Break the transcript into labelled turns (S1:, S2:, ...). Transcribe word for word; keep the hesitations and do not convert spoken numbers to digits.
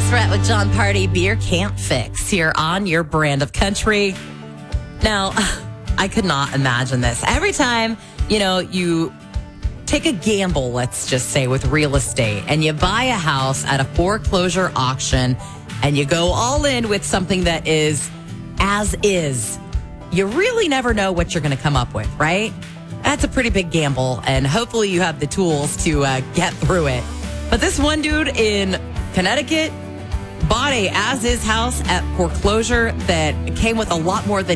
S1: Threat with John Party, Beer Can't Fix, here on your brand of country. Now, I could not imagine this. Every time, you know, you take a gamble, let's just say, with real estate, and you buy a house at a foreclosure auction, and you go all in with something that is as is, you really never know what you're going to come up with, right? That's a pretty big gamble, and hopefully you have the tools to uh, get through it. But this one dude in Connecticut bought a as-is house at foreclosure that came with a lot more than